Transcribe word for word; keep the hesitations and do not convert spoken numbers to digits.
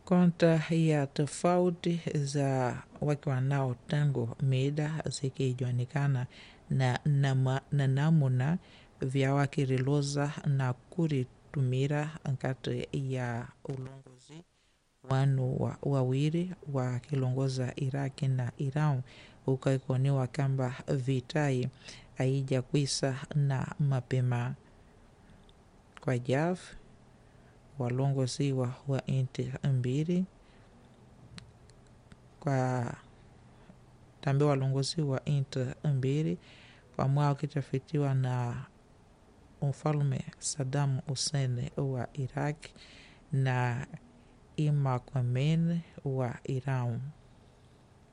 Conta ya tofauti za wakiwa nao tangu mida zikijuanikana na, na, na namuna vya wakiriloza na kuritumira nkati ya ulongozi wanu wa, wawili wakilongoza Iraki na Iran, ukaikoniwa kamba vitai aija kwisa na mapema kwa jaf walongoziwa wa inti mbili kwa tambe walongoziwa inti mbili kwa mwao kitafitiwa na mfalme Saddam Hussein wa Iraq na Imam Khomeini wa Iran.